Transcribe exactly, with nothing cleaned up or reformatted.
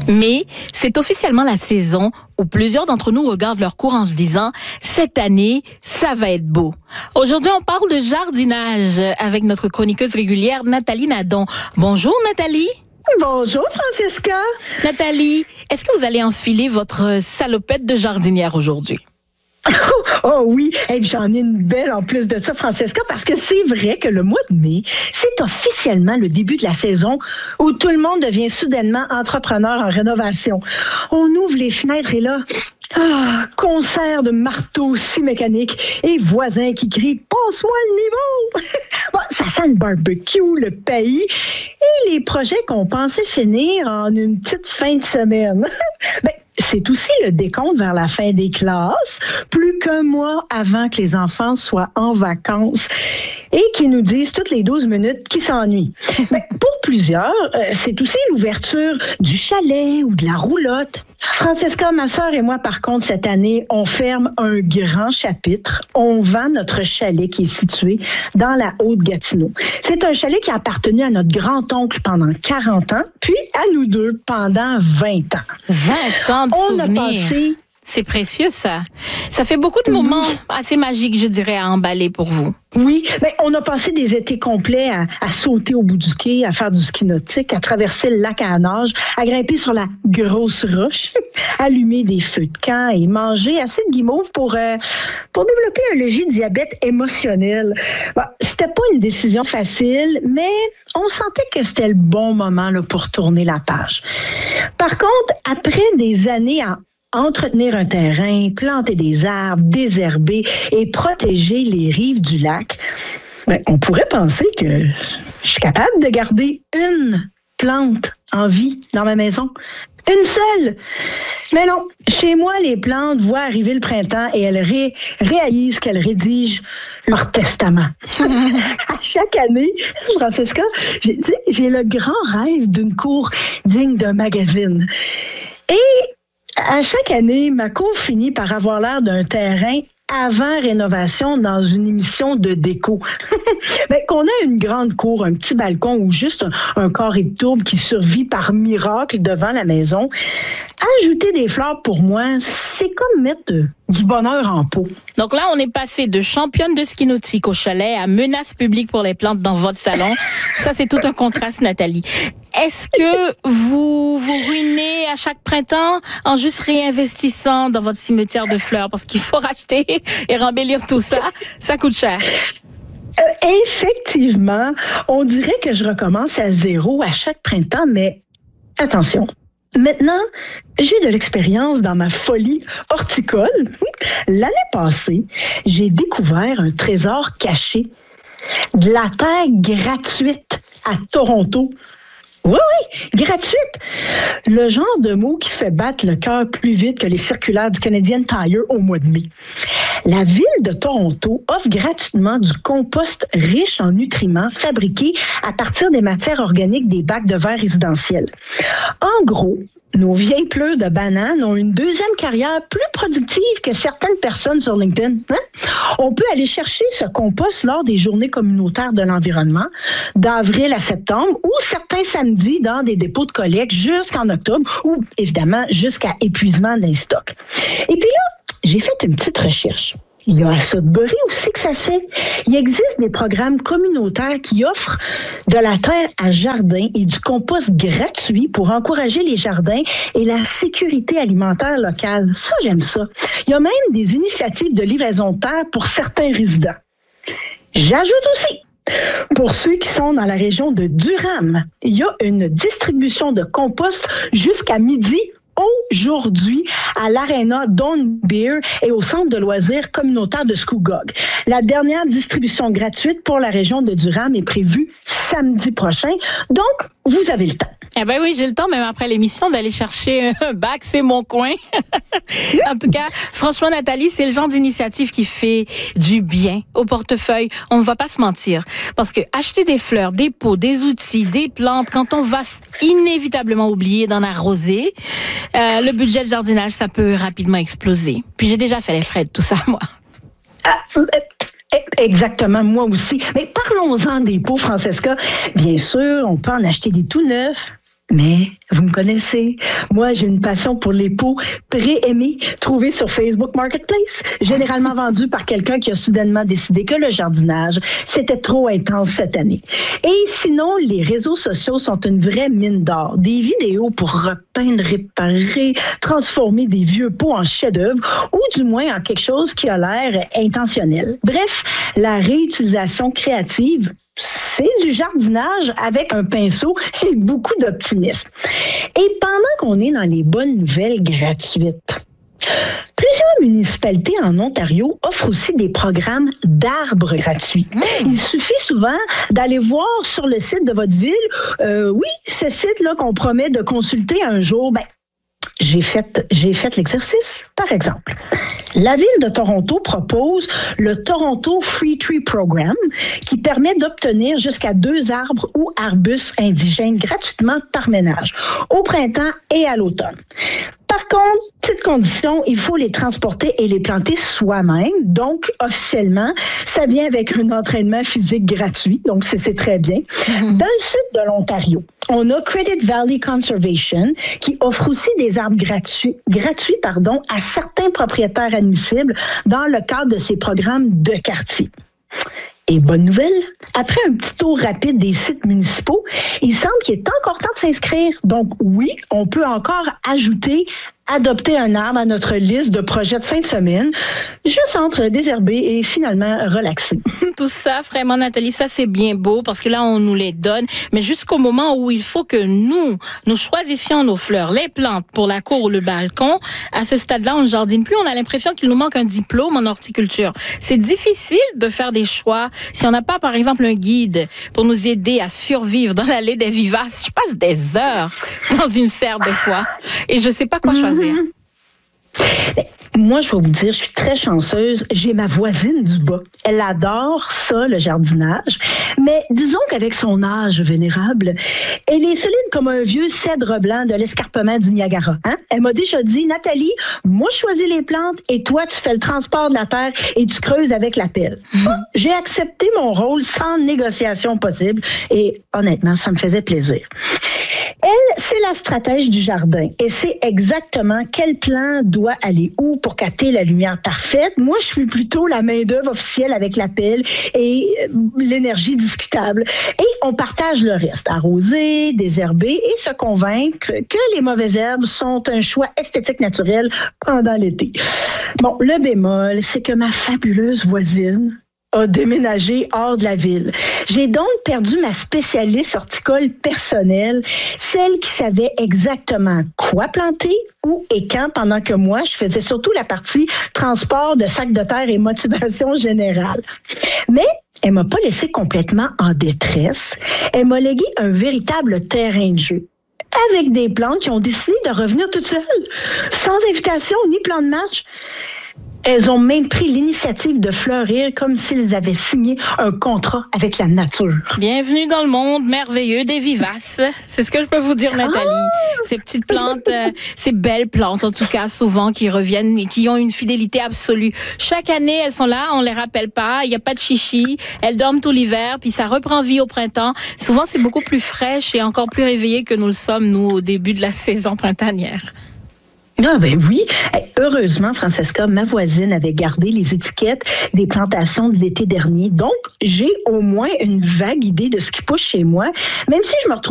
Mais c'est officiellement la saison où plusieurs d'entre nous regardent leur cours en se disant « Cette année, ça va être beau ». Aujourd'hui, on parle de jardinage avec notre chroniqueuse régulière Nathalie Nadon. Bonjour Nathalie. Bonjour Francesca. Nathalie, est-ce que vous allez enfiler votre salopette de jardinière aujourd'hui? Oh oui, hey, j'en ai une belle en plus de ça, Francesca, parce que c'est vrai que le mois de mai, c'est officiellement le début de la saison où tout le monde devient soudainement entrepreneur en rénovation. On ouvre les fenêtres et là, ah, concert de marteaux si mécaniques et voisins qui crient « Passe-moi le niveau! » Bon, ça sent le barbecue, le pays et les projets qu'on pensait finir en une petite fin de semaine. Ben, c'est aussi le décompte vers la fin des classes, plus qu'un mois avant que les enfants soient en vacances et qui nous disent toutes les douze minutes qu'ils s'ennuient. Mais pour plusieurs, c'est aussi l'ouverture du chalet ou de la roulotte. Francesca, ma sœur et moi, par contre, cette année, on ferme un grand chapitre. On vend notre chalet qui est situé dans la Haute-Gatineau. C'est un chalet qui a appartenu à notre grand-oncle pendant quarante ans, puis à nous deux pendant vingt ans. vingt ans de on souvenirs. A passé... C'est précieux, ça. Ça fait beaucoup de moments assez magiques, je dirais, à emballer pour vous. Oui, ben, on a passé des étés complets à, à sauter au bout du quai, à faire du ski nautique, à traverser le lac à la nage, à grimper sur la grosse roche, allumer des feux de camp et manger assez de guimauve pour, euh, pour développer un léger diabète émotionnel. Bon, c'était pas une décision facile, mais on sentait que c'était le bon moment là, pour tourner la page. Par contre, après des années à entretenir un terrain, planter des arbres, désherber et protéger les rives du lac, ben, on pourrait penser que je suis capable de garder une plante en vie dans ma maison. Une seule! Mais non, chez moi, les plantes voient arriver le printemps et elles ré- réalisent qu'elles rédigent leur testament. À chaque année, Francesca, j'ai, j'ai le grand rêve d'une cour digne d'un magazine. Et à chaque année, ma cour finit par avoir l'air d'un terrain avant rénovation dans une émission de déco. Ben, qu'on a une grande cour, un petit balcon ou juste un, un carré de tourbe qui survit par miracle devant la maison. Ajouter des fleurs, pour moi, c'est comme mettre de, du bonheur en pot. Donc là, on est passé de championne de ski nautique au chalet à menace publique pour les plantes dans votre salon. Ça, c'est tout un contraste, Nathalie. Est-ce que vous vous ruinez à chaque printemps en juste réinvestissant dans votre cimetière de fleurs? Parce qu'il faut racheter et rembellir tout ça. Ça coûte cher. Euh, effectivement, on dirait que je recommence à zéro à chaque printemps, mais attention. Maintenant, j'ai de l'expérience dans ma folie horticole. L'année passée, j'ai découvert un trésor caché, de la terre gratuite à Toronto. Oui, oui, gratuite. Le genre de mot qui fait battre le cœur plus vite que les circulaires du Canadian Tire au mois de mai. La ville de Toronto offre gratuitement du compost riche en nutriments fabriqué à partir des matières organiques des bacs de verre résidentiels. En gros, nos vieilles pleurs de bananes ont une deuxième carrière plus productive que certaines personnes sur LinkedIn. Hein? On peut aller chercher ce compost lors des journées communautaires de l'environnement, d'avril à septembre, ou certains samedis dans des dépôts de collecte jusqu'en octobre, ou évidemment jusqu'à épuisement des stocks. Et puis là, j'ai fait une petite recherche. Il y a à Sudbury aussi que ça se fait. Il existe des programmes communautaires qui offrent de la terre à jardin et du compost gratuit pour encourager les jardins et la sécurité alimentaire locale. Ça, j'aime ça. Il y a même des initiatives de livraison de terre pour certains résidents. J'ajoute aussi, pour ceux qui sont dans la région de Durham, il y a une distribution de compost jusqu'à midi aujourd'hui à l'Arena Dawn Beer et au centre de loisirs communautaire de Scugog. La dernière distribution gratuite pour la région de Durham est prévue samedi prochain. Donc, vous avez le temps. Eh ben oui, j'ai le temps, même après l'émission, d'aller chercher un bac, c'est mon coin. En tout cas, franchement, Nathalie, c'est le genre d'initiative qui fait du bien au portefeuille. On ne va pas se mentir. Parce que acheter des fleurs, des pots, des outils, des plantes, quand on va inévitablement oublier d'en arroser, euh, le budget de jardinage, ça peut rapidement exploser. Puis j'ai déjà fait les frais de tout ça, moi. Ah, exactement, moi aussi. Mais parlons-en des pots, Francesca. Bien sûr, on peut en acheter des tout neufs, Mais vous me connaissez, moi j'ai une passion pour les pots pré-aimés trouvés sur Facebook Marketplace, généralement vendus par quelqu'un qui a soudainement décidé que le jardinage, c'était trop intense cette année. Et sinon, les réseaux sociaux sont une vraie mine d'or. Des vidéos pour repeindre, réparer, transformer des vieux pots en chef-d'œuvre ou du moins en quelque chose qui a l'air intentionnel. Bref, la réutilisation créative, c'est du jardinage avec un pinceau et beaucoup d'optimisme. Et pendant qu'on est dans les bonnes nouvelles gratuites, plusieurs municipalités en Ontario offrent aussi des programmes d'arbres gratuits. Mmh. Il suffit souvent d'aller voir sur le site de votre ville, euh, oui, ce site-là qu'on promet de consulter un jour, ben, J'ai fait, j'ai fait l'exercice, par exemple. La ville de Toronto propose le Toronto Free Tree Program qui permet d'obtenir jusqu'à deux arbres ou arbustes indigènes gratuitement par ménage, au printemps et à l'automne. Par contre, petite condition, il faut les transporter et les planter soi-même. Donc, officiellement, ça vient avec un entraînement physique gratuit. Donc, c'est, c'est très bien. Mm-hmm. Dans le sud de l'Ontario, on a Credit Valley Conservation qui offre aussi des arbres gratuits, gratuits pardon, à certains propriétaires admissibles dans le cadre de ces programmes de quartier. Et bonne nouvelle, après un petit tour rapide des sites municipaux, il semble qu'il est encore temps de s'inscrire. Donc oui, on peut encore ajouter, adopter un arbre à notre liste de projets de fin de semaine, juste entre désherber et finalement relaxer. Tout ça, vraiment, Nathalie, ça c'est bien beau parce que là, on nous les donne, mais jusqu'au moment où il faut que nous, nous choisissions nos fleurs, les plantes pour la cour ou le balcon, à ce stade-là, on ne jardine plus, on a l'impression qu'il nous manque un diplôme en horticulture. C'est difficile de faire des choix si on n'a pas, par exemple, un guide pour nous aider à survivre dans l'allée des vivaces. Je passe des heures dans une serre des fois et je sais pas quoi choisir. Moi, je vais vous dire, je suis très chanceuse. J'ai ma voisine du bas. Elle adore ça, le jardinage. Mais disons qu'avec son âge vénérable, elle est solide comme un vieux cèdre blanc de l'escarpement du Niagara. Hein? Elle m'a déjà dit, Nathalie, moi, je choisis les plantes et toi, tu fais le transport de la terre et tu creuses avec la pelle. Mmh. J'ai accepté mon rôle sans négociation possible et honnêtement, ça me faisait plaisir. Elle, c'est la stratège du jardin et sait exactement quel plan doit aller où pour capter la lumière parfaite. Moi, je suis plutôt la main-d'œuvre officielle avec la pelle et l'énergie discutable. Et on partage le reste, arroser, désherber et se convaincre que les mauvaises herbes sont un choix esthétique naturel pendant l'été. Bon, le bémol, c'est que ma fabuleuse voisine a déménagé hors de la ville. J'ai donc perdu ma spécialiste horticole personnelle, celle qui savait exactement quoi planter, où et quand, pendant que moi, je faisais surtout la partie transport de sacs de terre et motivation générale. Mais elle m'a pas laissé complètement en détresse. Elle m'a légué un véritable terrain de jeu, avec des plantes qui ont décidé de revenir toutes seules, sans invitation ni plan de match. Elles ont même pris l'initiative de fleurir comme s'ils avaient signé un contrat avec la nature. Bienvenue dans le monde merveilleux des vivaces. C'est ce que je peux vous dire, Nathalie. Ah! Ces petites plantes, euh, ces belles plantes, en tout cas, souvent, qui reviennent et qui ont une fidélité absolue. Chaque année, elles sont là, on les rappelle pas, il n'y a pas de chichi, elles dorment tout l'hiver, puis ça reprend vie au printemps. Souvent, c'est beaucoup plus fraîche et encore plus réveillé que nous le sommes, nous, au début de la saison printanière. Ah ben oui. Heureusement, Francesca, ma voisine avait gardé les étiquettes des plantations de l'été dernier. Donc, j'ai au moins une vague idée de ce qui pousse chez moi, même si je me retrouve